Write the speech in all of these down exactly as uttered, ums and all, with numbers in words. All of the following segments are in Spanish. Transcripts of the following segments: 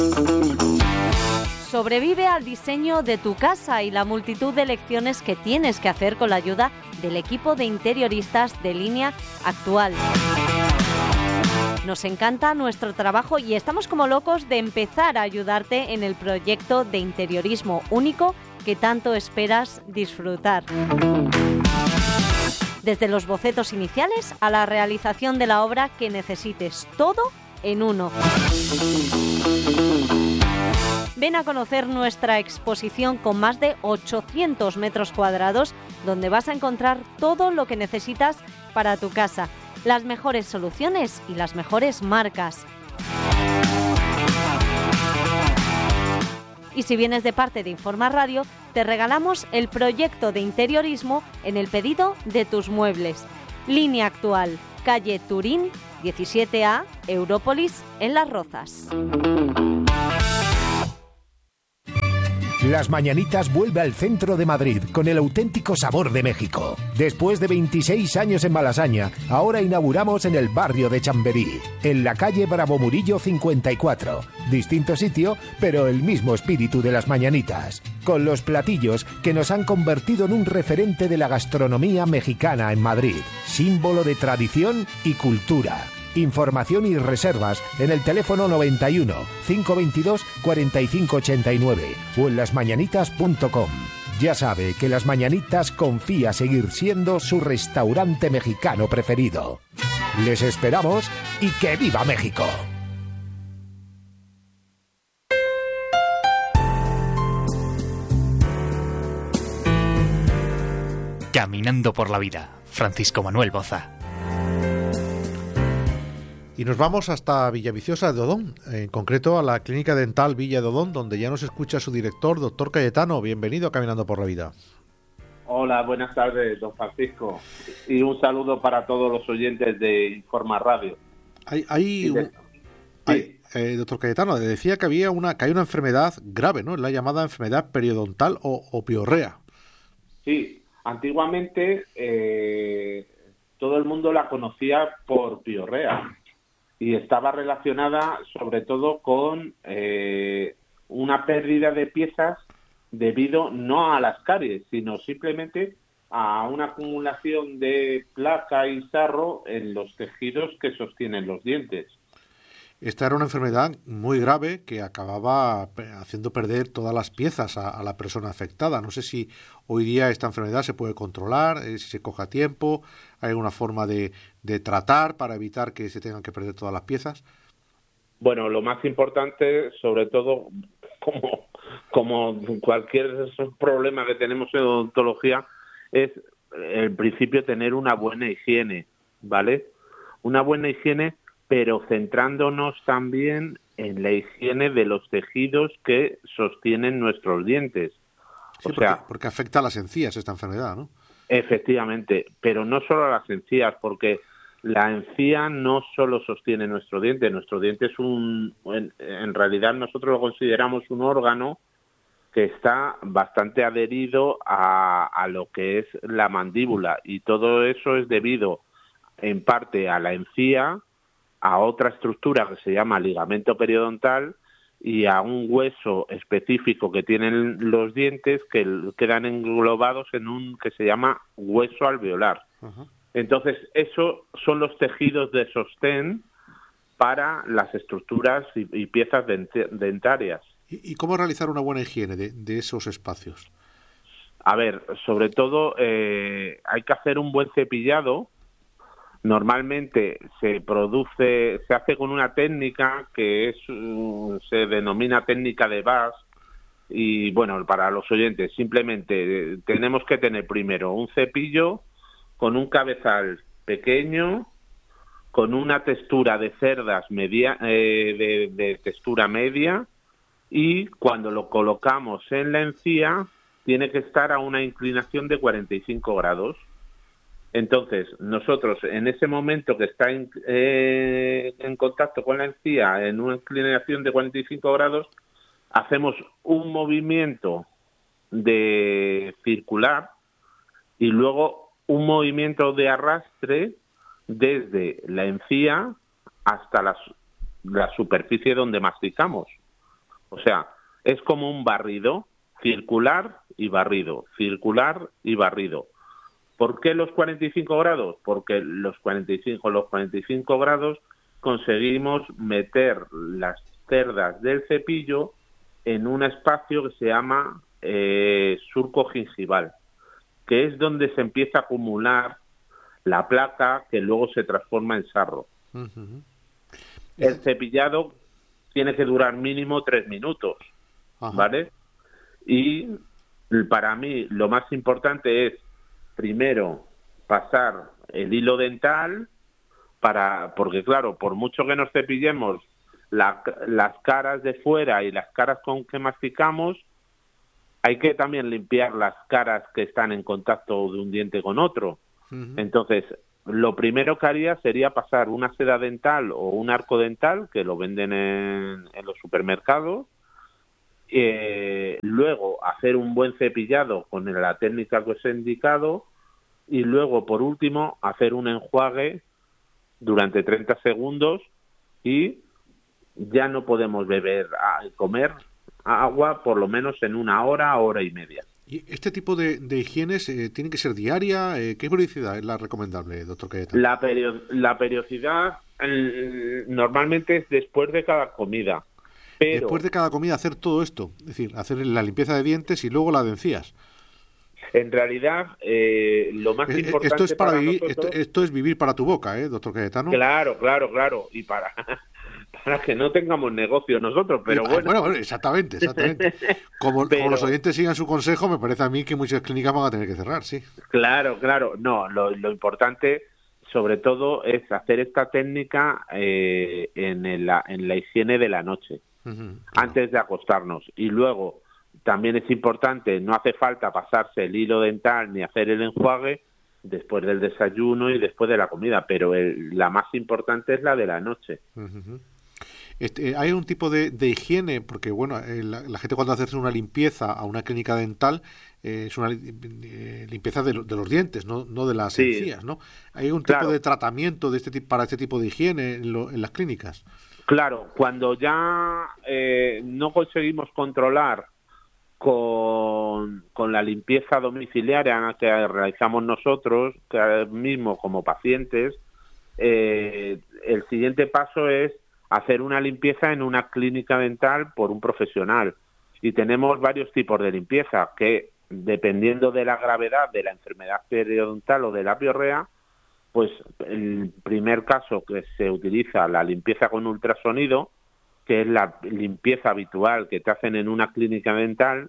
Sobrevive al diseño de tu casa y la multitud de elecciones que tienes que hacer con la ayuda del equipo de interioristas de Línea Actual. Nos encanta nuestro trabajo y estamos como locos de empezar a ayudarte en el proyecto de interiorismo único que tanto esperas disfrutar. Desde los bocetos iniciales a la realización de la obra que necesites, todo en uno. Ven a conocer nuestra exposición con más de ochocientos metros cuadrados, donde vas a encontrar todo lo que necesitas para tu casa, las mejores soluciones y las mejores marcas. Y si vienes de parte de Informa Radio, te regalamos el proyecto de interiorismo en el pedido de tus muebles. Línea Actual, calle Turín, diecisiete A, Európolis, en Las Rozas. Las Mañanitas vuelve al centro de Madrid con el auténtico sabor de México. Después de veintiséis años en Malasaña, ahora inauguramos en el barrio de Chamberí, en la calle Bravo Murillo cincuenta y cuatro. Distinto sitio, pero el mismo espíritu de Las Mañanitas. Con los platillos que nos han convertido en un referente de la gastronomía mexicana en Madrid. Símbolo de tradición y cultura. Información y reservas en el teléfono noventa y uno, cinco veintidós, cuarenta y cinco ochenta y nueve o en lasmañanitas punto com. Ya sabe que Las Mañanitas confía seguir siendo su restaurante mexicano preferido. Les esperamos y ¡que viva México! Caminando por la vida, Francisco Manuel Boza. Y nos vamos hasta Villaviciosa de Odón, en concreto a la Clínica Dental Villa de Odón, donde ya nos escucha su director, doctor Cayetano. Bienvenido a Caminando por la Vida. Hola, buenas tardes, don Francisco. Y un saludo para todos los oyentes de Informa Radio. Hay, hay, de... un... hay eh, doctor Cayetano, decía que había una, que hay una enfermedad grave, ¿no? La llamada enfermedad periodontal o, o piorrea. Sí, antiguamente eh, todo el mundo la conocía por piorrea. Y estaba relacionada sobre todo con eh, una pérdida de piezas debido no a las caries, sino simplemente a una acumulación de placa y sarro en los tejidos que sostienen los dientes. Esta era una enfermedad muy grave que acababa haciendo perder todas las piezas a, a la persona afectada. No sé si hoy día esta enfermedad se puede controlar, eh, si se coge a tiempo, hay alguna forma de, de tratar para evitar que se tengan que perder todas las piezas. Bueno, lo más importante, sobre todo, como, como cualquier problema que tenemos en odontología, es en principio tener una buena higiene, ¿vale? Una buena higiene, pero centrándonos también en la higiene de los tejidos que sostienen nuestros dientes. Sí, o porque, sea, porque afecta a las encías esta enfermedad, ¿no? Efectivamente, pero no solo a las encías, porque la encía no solo sostiene nuestro diente. Nuestro diente es un, en, en realidad nosotros lo consideramos un órgano que está bastante adherido a, a lo que es la mandíbula, y todo eso es debido en parte a la encía, a otra estructura que se llama ligamento periodontal y a un hueso específico que tienen los dientes que quedan englobados en un que se llama hueso alveolar. Uh-huh. Entonces, esos son los tejidos de sostén para las estructuras y, y piezas dent- dentarias. ¿Y, ¿Y cómo realizar una buena higiene de, de esos espacios? A ver, sobre todo eh, hay que hacer un buen cepillado. Normalmente se produce, se hace con una técnica que es, se denomina técnica de Bas, y bueno, para los oyentes, simplemente tenemos que tener primero un cepillo con un cabezal pequeño, con una textura de cerdas media, eh, de, de textura media, y cuando lo colocamos en la encía tiene que estar a una inclinación de cuarenta y cinco grados. Entonces, nosotros en ese momento que está en, eh, en contacto con la encía en una inclinación de cuarenta y cinco grados, hacemos un movimiento de circular y luego un movimiento de arrastre desde la encía hasta la, la superficie donde masticamos. O sea, es como un barrido, circular y barrido, circular y barrido. ¿Por qué los cuarenta y cinco grados? Porque los cuarenta y cinco, los cuarenta y cinco grados conseguimos meter las cerdas del cepillo en un espacio que se llama eh, surco gingival, que es donde se empieza a acumular la placa que luego se transforma en sarro. Uh-huh. El cepillado tiene que durar mínimo tres minutos, uh-huh. ¿vale? Y para mí lo más importante es, primero, pasar el hilo dental, para porque claro, por mucho que nos cepillemos la, las caras de fuera y las caras con que masticamos, hay que también limpiar las caras que están en contacto de un diente con otro. Uh-huh. Entonces, lo primero que haría sería pasar una seda dental o un arco dental, que lo venden en, en los supermercados, eh, luego hacer un buen cepillado con la técnica que os he indicado, y luego, por último, hacer un enjuague durante treinta segundos, y ya no podemos beber y comer agua por lo menos en una hora, hora y media. ¿Y este tipo de, de higienes eh, tiene que ser diaria? Eh, ¿Qué periodicidad es la recomendable, doctor Cayetano? La, perio- la periodicidad eh, normalmente es después de cada comida. Pero después de cada comida hacer todo esto, es decir, hacer la limpieza de dientes y luego la de encías. En realidad, eh, lo más importante esto es para, para vivir, nosotros... esto, esto es vivir para tu boca, ¿eh, doctor Cayetano? Claro, claro, claro, y para... para que no tengamos negocio nosotros, pero bueno. Bueno, bueno, exactamente, exactamente. Como, pero, como los oyentes sigan su consejo, me parece a mí que muchas clínicas van a tener que cerrar, sí. Claro, claro. No, lo, lo importante, sobre todo, es hacer esta técnica eh, en, el, en la higiene de la noche, uh-huh, antes de acostarnos. Y luego, también es importante, no hace falta pasarse el hilo dental ni hacer el enjuague después del desayuno y después de la comida, pero el, la más importante es la de la noche. Uh-huh. Este, ¿Hay un tipo de, de higiene? Porque, bueno, eh, la, la gente cuando hace una limpieza a una clínica dental eh, es una eh, limpieza de, de los dientes, no, no de las sí. encías, ¿no? ¿Hay un claro. tipo de tratamiento de este tipo, para este tipo de higiene en, lo, en las clínicas? Claro, cuando ya eh, no conseguimos controlar con, con la limpieza domiciliaria que realizamos nosotros, que mismo como pacientes, eh, el siguiente paso es hacer una limpieza en una clínica dental por un profesional. Y tenemos varios tipos de limpieza que, dependiendo de la gravedad de la enfermedad periodontal o de la piorrea, pues el primer caso que se utiliza la limpieza con ultrasonido, que es la limpieza habitual que te hacen en una clínica dental,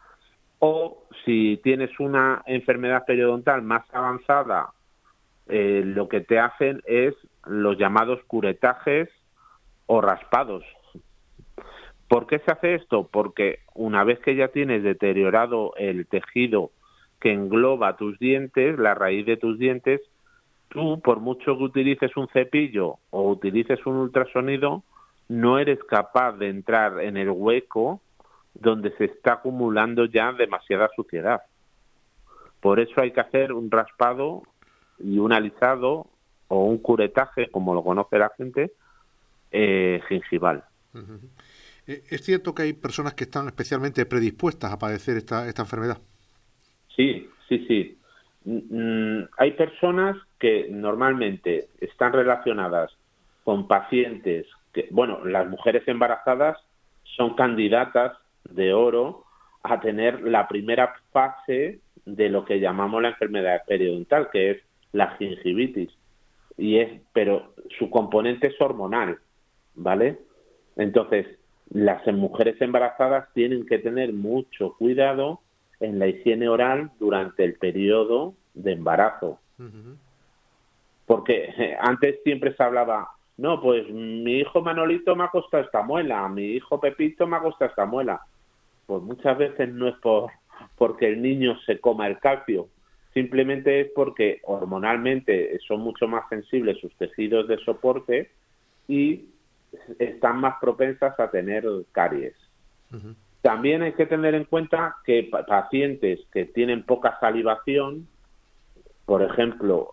o si tienes una enfermedad periodontal más avanzada, eh, lo que te hacen es los llamados curetajes o raspados. ¿Por qué se hace esto? Porque una vez que ya tienes deteriorado el tejido que engloba tus dientes, la raíz de tus dientes, tú, por mucho que utilices un cepillo o utilices un ultrasonido, no eres capaz de entrar en el hueco donde se está acumulando ya demasiada suciedad. Por eso hay que hacer un raspado y un alisado o un curetaje, como lo conoce la gente, Eh, gingival. Uh-huh. ¿Es cierto que hay personas que están especialmente predispuestas a padecer esta, esta enfermedad? Sí, sí, sí. Mm, hay personas que normalmente están relacionadas con pacientes que, bueno, las mujeres embarazadas son candidatas de oro a tener la primera fase de lo que llamamos la enfermedad periodontal, que es la gingivitis. Y es, pero su componente es hormonal, ¿vale? Entonces, las mujeres embarazadas tienen que tener mucho cuidado en la higiene oral durante el periodo de embarazo. Uh-huh. Porque eh, antes siempre se hablaba, no, pues mi hijo Manolito me ha costado esta muela, mi hijo Pepito me ha costado esta muela. Pues muchas veces no es por porque el niño se coma el calcio, simplemente es porque hormonalmente son mucho más sensibles sus tejidos de soporte y están más propensas a tener caries. Uh-huh. También hay que tener en cuenta que pacientes que tienen poca salivación, por ejemplo,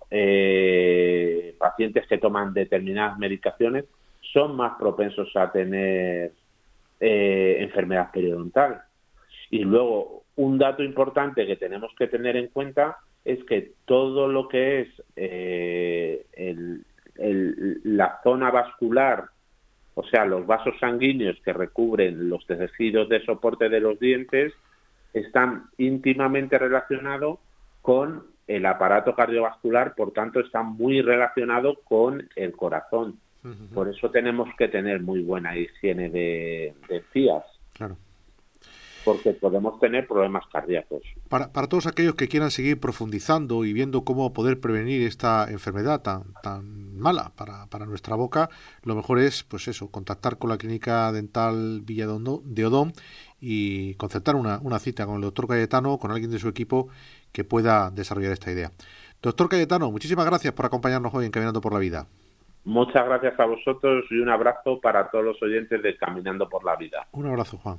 eh, pacientes que toman determinadas medicaciones, son más propensos a tener eh, enfermedad periodontal. Y luego, un dato importante que tenemos que tener en cuenta es que todo lo que es eh, el, el, la zona vascular, o sea, los vasos sanguíneos que recubren los tejidos de soporte de los dientes, están íntimamente relacionados con el aparato cardiovascular, por tanto, está muy relacionado con el corazón. Uh-huh. Por eso tenemos que tener muy buena higiene de, de encías. Claro. Porque podemos tener problemas cardíacos. Para, para todos aquellos que quieran seguir profundizando y viendo cómo poder prevenir esta enfermedad tan, tan mala para, para nuestra boca, lo mejor es, pues eso, contactar con la Clínica Dental Villa de Odón y concertar una, una cita con el doctor Cayetano, con alguien de su equipo que pueda desarrollar esta idea. Doctor Cayetano, muchísimas gracias por acompañarnos hoy en Caminando por la Vida. Muchas gracias a vosotros y un abrazo para todos los oyentes de Caminando por la Vida. Un abrazo, Juan.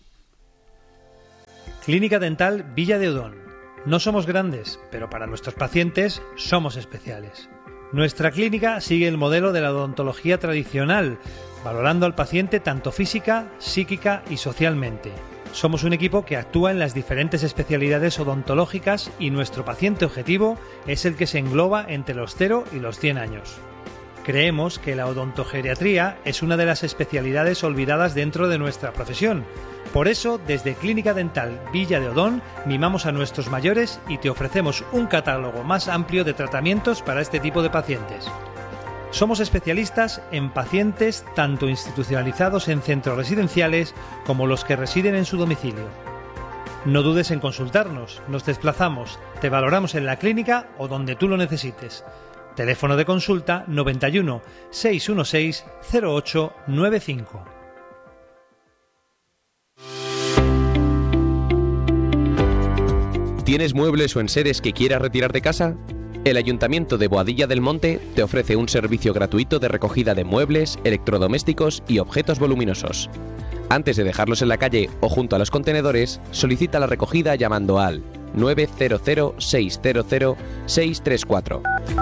Clínica Dental Villa de Odón. No somos grandes, pero para nuestros pacientes somos especiales. Nuestra clínica sigue el modelo de la odontología tradicional, valorando al paciente tanto física, psíquica y socialmente. Somos un equipo que actúa en las diferentes especialidades odontológicas y nuestro paciente objetivo es el que se engloba entre los cero y los cien años. Creemos que la odontogeriatría es una de las especialidades olvidadas dentro de nuestra profesión. Por eso, desde Clínica Dental Villa de Odón, mimamos a nuestros mayores y te ofrecemos un catálogo más amplio de tratamientos para este tipo de pacientes. Somos especialistas en pacientes tanto institucionalizados en centros residenciales como los que residen en su domicilio. No dudes en consultarnos, nos desplazamos, te valoramos en la clínica o donde tú lo necesites. Teléfono de consulta noventa y uno, seiscientos dieciséis, cero ocho noventa y cinco. ¿Tienes muebles o enseres que quieras retirar de casa? El Ayuntamiento de Boadilla del Monte te ofrece un servicio gratuito de recogida de muebles, electrodomésticos y objetos voluminosos. Antes de dejarlos en la calle o junto a los contenedores, solicita la recogida llamando al nueve cero cero, seis cero cero, seis tres cuatro.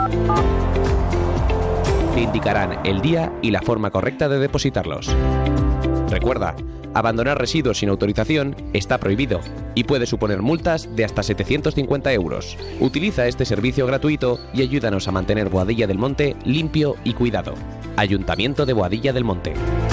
Te indicarán el día y la forma correcta de depositarlos. Recuerda, abandonar residuos sin autorización está prohibido y puede suponer multas de hasta setecientos cincuenta euros. Utiliza este servicio gratuito y ayúdanos a mantener Boadilla del Monte limpio y cuidado. Ayuntamiento de Boadilla del Monte.